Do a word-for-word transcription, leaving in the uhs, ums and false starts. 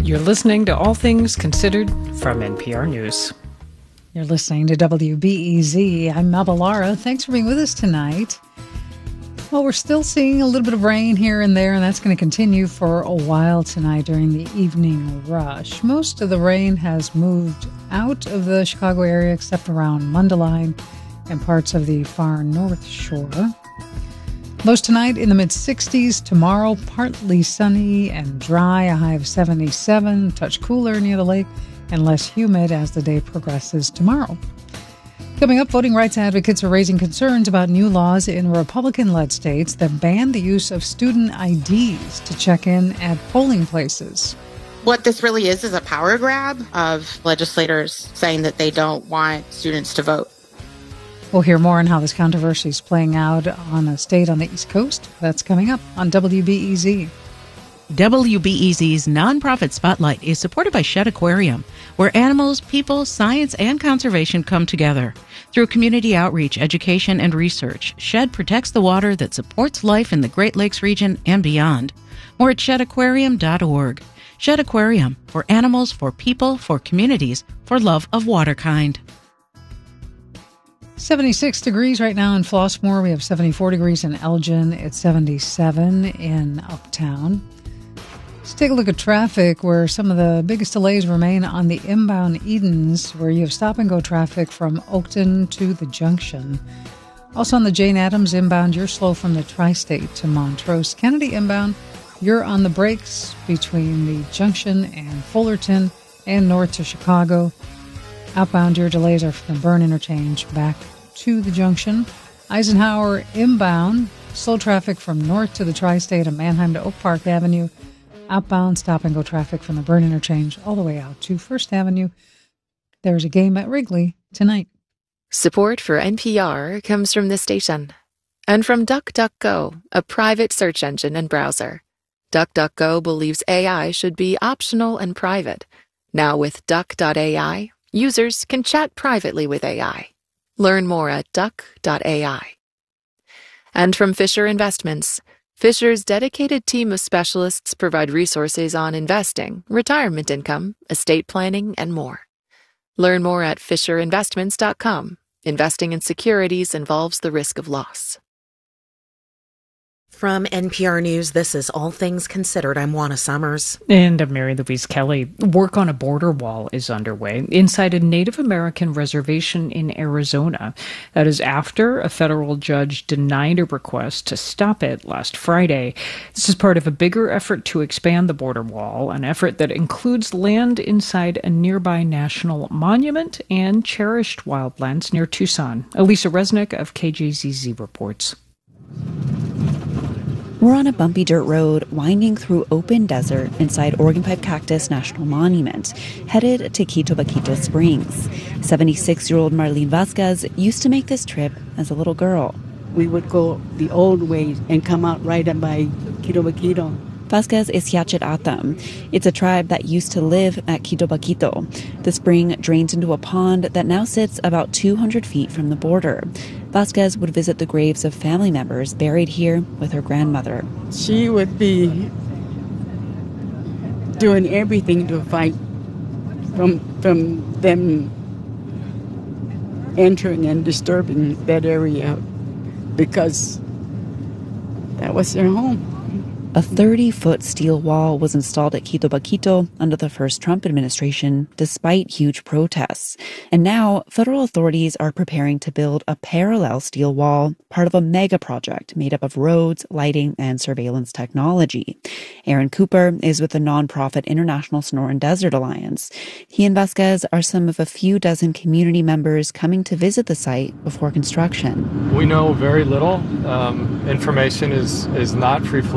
You're listening to All Things Considered from N P R News. You're listening to W B E Z. I'm Melba Lara. Thanks for being with us tonight. Well, we're still seeing a little bit of rain here and there, and that's going to continue for a while tonight during the evening rush. Most of the rain has moved out of the Chicago area except around Mundelein and parts of the far north shore. Lows tonight in the mid-sixties. Tomorrow, partly sunny and dry, a high of seventy-seven, touch cooler near the lake, and less humid as the day progresses tomorrow. Coming up, voting rights advocates are raising concerns about new laws in Republican-led states that ban the use of student I Ds to check in at polling places. What this really is is a power grab of legislators saying that they don't want students to vote. We'll hear more on how this controversy is playing out on a state on the East Coast. That's coming up on W B E Z. W B E Z's nonprofit Spotlight is supported by Shedd Aquarium, where animals, people, science, and conservation come together. Through community outreach, education, and research, Shedd protects the water that supports life in the Great Lakes region and beyond. More at shedd aquarium dot org. Shedd Aquarium, for animals, for people, for communities, for love of waterkind. seventy-six degrees right now in Flossmoor. We have seventy-four degrees in Elgin. It's seventy-seven in Uptown. Let's take a look at traffic, where some of the biggest delays remain on the inbound Edens, where you have stop-and-go traffic from Oakton to the Junction. Also on the Jane Addams inbound, you're slow from the Tri-State to Montrose. Kennedy inbound, you're on the brakes between the Junction and Fullerton and north to Chicago. Outbound, your delays are from the Byrne interchange back to the Junction. Eisenhower inbound, slow traffic from north to the Tri-State and Manheim to Oak Park Avenue. Outbound, stop-and-go traffic from the Byrne interchange all the way out to First Avenue. There's a game at Wrigley tonight. Support for N P R comes from this station and from DuckDuckGo, a private search engine and browser. DuckDuckGo believes A I should be optional and private. Now with Duck dot A I, users can chat privately with A I. Learn more at Duck dot A I. And from Fisher Investments, Fisher's dedicated team of specialists provide resources on investing, retirement income, estate planning, and more. Learn more at fisher investments dot com. Investing in securities involves the risk of loss. From N P R News, this is All Things Considered. I'm Juana Summers. And I'm Mary Louise Kelly. Work on a border wall is underway inside a Native American reservation in Arizona. That is after a federal judge denied a request to stop it last Friday. This is part of a bigger effort to expand the border wall, an effort that includes land inside a nearby national monument and cherished wildlands near Tucson. Elisa Resnick of K J Z Z reports. We're on a bumpy dirt road winding through open desert inside Oregon Pipe Cactus National Monument, headed to Quito Vaquito Springs. seventy-six-year-old Marlene Vasquez used to make this trip as a little girl. We would go the old way and come out right up by Quito Vaquito. Vasquez is Yachet Atam. It's a tribe that used to live at Quito Vaquito. The spring drains into a pond that now sits about two hundred feet from the border. Vasquez would visit the graves of family members buried here with her grandmother. She would be doing everything to fight from from them entering and disturbing that area because that was their home. A thirty-foot steel wall was installed at Quito Vaquito under the first Trump administration, despite huge protests. And now, federal authorities are preparing to build a parallel steel wall, part of a mega project made up of roads, lighting, and surveillance technology. Aaron Cooper is with the nonprofit International Sonoran Desert Alliance. He and Vasquez are some of a few dozen community members coming to visit the site before construction. We know very little. Um, information is, is not free-flowing.